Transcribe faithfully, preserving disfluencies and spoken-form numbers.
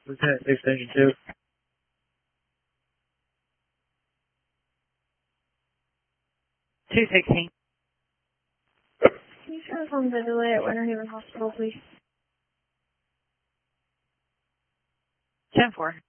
Lieutenant six Station two. two sixteen. Can you show us on the delay at Winter Haven Hospital, please? ten four.